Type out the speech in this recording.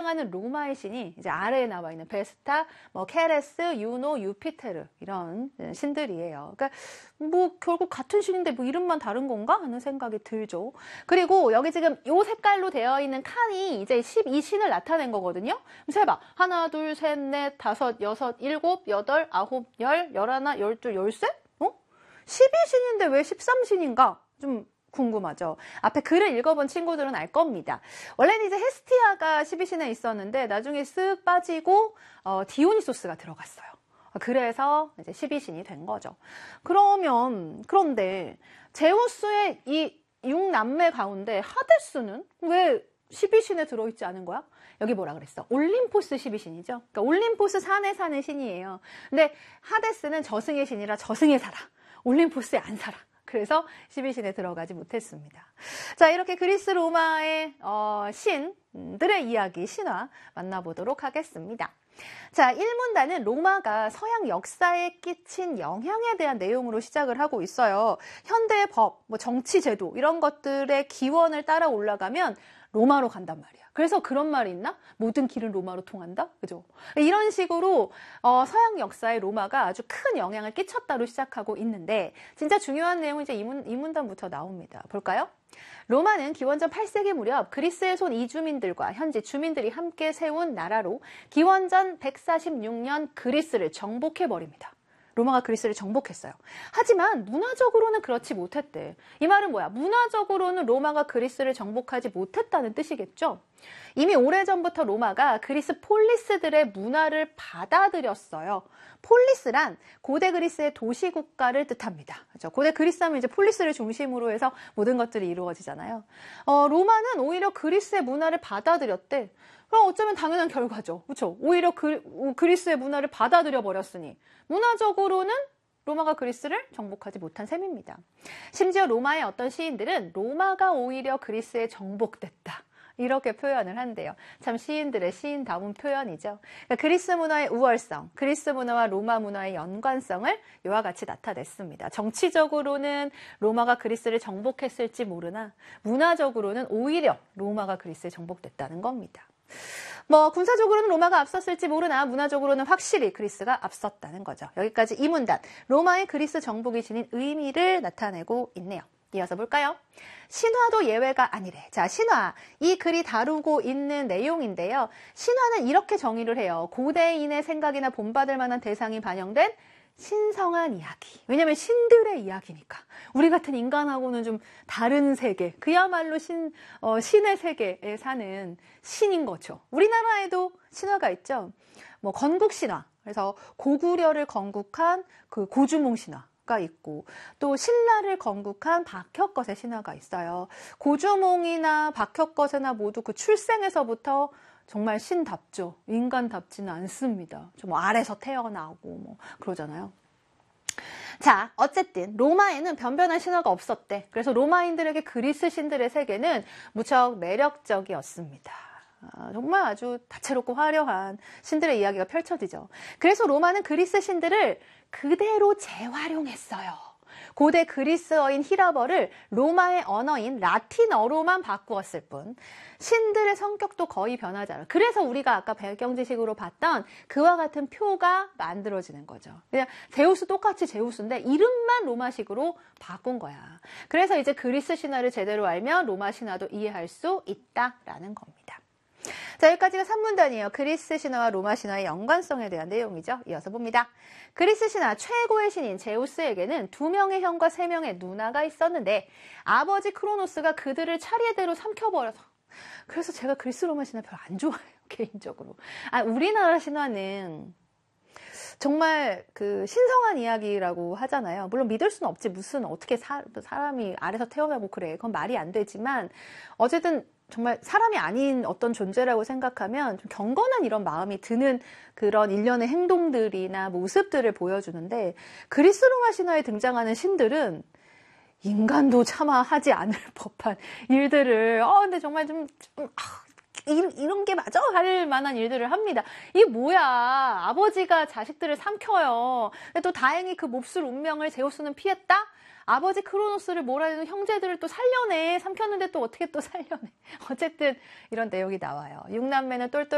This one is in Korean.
등장하는 로마의 신이 이제 아래에 나와 있는 베스타, 뭐 케레스, 유노, 유피테르 이런 신들이에요. 그러니까 뭐 결국 같은 신인데 뭐 이름만 다른 건가 하는 생각이 들죠. 그리고 여기 지금 요 색깔로 되어 있는 칸이 이제 12신을 나타낸 거거든요. 세봐. 하나, 둘, 셋, 넷, 다섯, 여섯, 일곱, 여덟, 아홉, 열, 열하나, 열둘, 열셋? 12신인데 왜 13신인가? 좀 궁금하죠. 앞에 글을 읽어본 친구들은 알 겁니다. 원래는 이제 헤스티아가 12신에 있었는데 나중에 쓱 빠지고 디오니소스가 들어갔어요. 그래서 이제 12신이 된 거죠. 그런데 제우스의 이 6남매 가운데 하데스는 왜 12신에 들어있지 않은 거야? 여기 뭐라 그랬어? 올림포스 12신이죠. 그러니까 올림포스 산에 사는 신이에요. 근데 하데스는 저승의 신이라 저승에 살아. 올림포스에 안 살아. 그래서 12신에 들어가지 못했습니다. 자, 이렇게 그리스 로마의 신들의 이야기, 신화 만나보도록 하겠습니다. 자, 1문단은 로마가 서양 역사에 끼친 영향에 대한 내용으로 시작을 하고 있어요. 현대의 법, 뭐 정치 제도 이런 것들의 기원을 따라 올라가면 로마로 간단 말이야. 그래서 그런 말이 있나? 모든 길은 로마로 통한다? 그죠? 이런 식으로 서양 역사에 로마가 아주 큰 영향을 끼쳤다로 시작하고 있는데 진짜 중요한 내용은 이제 이 문단부터 나옵니다. 볼까요? 로마는 기원전 8세기 무렵 그리스에서 온 이주민들과 현지 주민들이 함께 세운 나라로 기원전 146년 그리스를 정복해버립니다. 로마가 그리스를 정복했어요. 하지만 문화적으로는 그렇지 못했대. 이 말은 뭐야? 문화적으로는 로마가 그리스를 정복하지 못했다는 뜻이겠죠? 이미 오래전부터 로마가 그리스 폴리스들의 문화를 받아들였어요. 폴리스란 고대 그리스의 도시국가를 뜻합니다. 그렇죠? 고대 그리스 하면 이제 폴리스를 중심으로 해서 모든 것들이 이루어지잖아요. 로마는 오히려 그리스의 문화를 받아들였대. 그럼 어쩌면 당연한 결과죠. 그렇죠? 오히려 그리스의 문화를 받아들여 버렸으니 문화적으로는 로마가 그리스를 정복하지 못한 셈입니다. 심지어 로마의 어떤 시인들은 로마가 오히려 그리스에 정복됐다. 이렇게 표현을 한대요. 참 시인들의 시인다운 표현이죠. 그러니까 그리스 문화의 우월성, 그리스 문화와 로마 문화의 연관성을 이와 같이 나타냈습니다. 정치적으로는 로마가 그리스를 정복했을지 모르나 문화적으로는 오히려 로마가 그리스에 정복됐다는 겁니다. 뭐 군사적으로는 로마가 앞섰을지 모르나 문화적으로는 확실히 그리스가 앞섰다는 거죠. 여기까지 이 문단, 로마의 그리스 정복이 지닌 의미를 나타내고 있네요. 이어서 볼까요? 신화도 예외가 아니래. 자, 신화. 이 글이 다루고 있는 내용인데요. 신화는 이렇게 정의를 해요. 고대인의 생각이나 본받을 만한 대상이 반영된 신성한 이야기. 왜냐면 신들의 이야기니까. 우리 같은 인간하고는 좀 다른 세계, 그야말로 신의 세계에 사는 신인 거죠. 우리나라에도 신화가 있죠. 뭐 건국 신화. 그래서 고구려를 건국한 그 고주몽 신화가 있고 또 신라를 건국한 박혁거세 신화가 있어요. 고주몽이나 박혁거세나 모두 그 출생에서부터 정말 신답죠. 인간답지는 않습니다. 좀 아래서 태어나고 뭐 그러잖아요. 자, 어쨌든 로마에는 변변한 신화가 없었대. 그래서 로마인들에게 그리스 신들의 세계는 무척 매력적이었습니다. 정말 아주 다채롭고 화려한 신들의 이야기가 펼쳐지죠. 그래서 로마는 그리스 신들을 그대로 재활용했어요. 고대 그리스어인 히라버를 로마의 언어인 라틴어로만 바꾸었을 뿐 신들의 성격도 거의 변하지 않아요. 그래서 우리가 아까 배경지식으로 봤던 그와 같은 표가 만들어지는 거죠. 그냥 제우스 똑같이 제우스인데 이름만 로마식으로 바꾼 거야. 그래서 이제 그리스 신화를 제대로 알면 로마 신화도 이해할 수 있다라는 겁니다. 자, 여기까지가 3문단이에요. 그리스 신화와 로마 신화의 연관성에 대한 내용이죠. 이어서 봅니다. 그리스 신화 최고의 신인 제우스에게는 2명의 형과 3명의 누나가 있었는데 아버지 크로노스가 그들을 차례대로 삼켜버려서 그래서 제가 그리스 로마 신화 별로 안 좋아해요. 개인적으로. 우리나라 신화는 정말 그 신성한 이야기라고 하잖아요. 물론 믿을 수는 없지. 무슨 어떻게 사람이 아래서 태어나고 그래. 그건 말이 안 되지만 어쨌든 정말 사람이 아닌 어떤 존재라고 생각하면 좀 경건한 이런 마음이 드는 그런 일련의 행동들이나 모습들을 보여주는데 그리스 로마 신화에 등장하는 신들은 인간도 차마 하지 않을 법한 일들을 근데 정말 이런 게 맞아? 할 만한 일들을 합니다. 이게 뭐야? 아버지가 자식들을 삼켜요. 근데 또 다행히 그 몹쓸 운명을 제우스는 피했다? 아버지 크로노스를 몰아내는 형제들을 또 살려내. 삼켰는데 또 어떻게 또 살려내. 어쨌든 이런 내용이 나와요. 6남매는 똘똘